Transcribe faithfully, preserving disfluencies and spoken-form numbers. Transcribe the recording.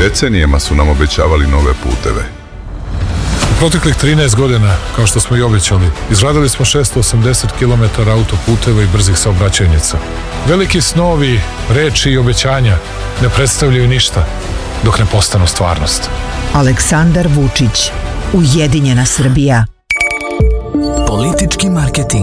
Decenijama su nam obećavali nove puteve. U proteklih trinaest godina, kao što smo i obećali, izgradili smo šesto osamdeset kilometara autoputeva i brzih saobraćajnica. Veliki snovi, reči i obećanja ne predstavljaju ništa dok ne postanu stvarnost. Aleksandar Vučić, Ujedinjena Srbija. Politički marketing.